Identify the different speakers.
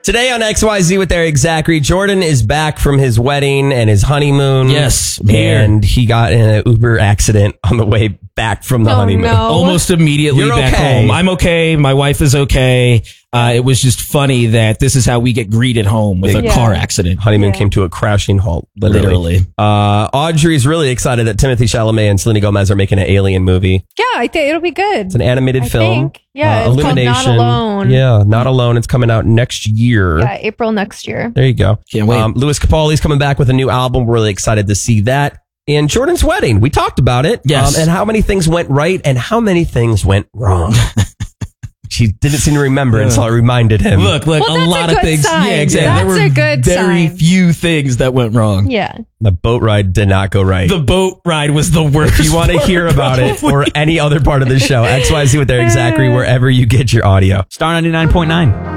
Speaker 1: Today on XYZ with Eric Zachary, Jordan is back from his wedding and his honeymoon.
Speaker 2: Yes.
Speaker 1: And he got in an Uber accident on the way back from the honeymoon.
Speaker 3: No.
Speaker 2: Almost immediately
Speaker 1: You're
Speaker 2: back
Speaker 1: okay.
Speaker 2: home. I'm okay. My wife is okay. It was just funny that this is how we get greeted home with a car accident.
Speaker 1: Honeymoon came to a crashing halt, literally. Audrey's really excited that Timothée Chalamet and Selena Gomez are making an Alien movie.
Speaker 3: Yeah, I think it'll be good.
Speaker 1: It's an animated film.
Speaker 3: Think. Yeah, it's called Not Alone.
Speaker 1: Yeah, Not Alone. It's coming out next year.
Speaker 3: Yeah, April next year.
Speaker 1: There you go.
Speaker 2: Can't wait.
Speaker 1: Louis Capaldi's coming back with a new album. We're really excited to see that. And Jordan's wedding. We talked about it.
Speaker 2: Yes.
Speaker 1: And how many things went right and how many things went wrong. She didn't seem to remember until I reminded him.
Speaker 2: Look,
Speaker 3: Well,
Speaker 2: a
Speaker 3: that's
Speaker 2: lot
Speaker 3: a
Speaker 2: of
Speaker 3: good
Speaker 2: things.
Speaker 3: sign.
Speaker 2: Yeah, exactly.
Speaker 3: That's
Speaker 2: There were
Speaker 3: a good
Speaker 2: very
Speaker 3: sign.
Speaker 2: few things that went wrong.
Speaker 3: Yeah.
Speaker 1: The boat ride did not go right.
Speaker 2: The boat ride was the worst.
Speaker 1: If you want to hear about it or any other part of the show, XYZ with Eric Zachary, wherever you get your audio.
Speaker 4: Star 99.9.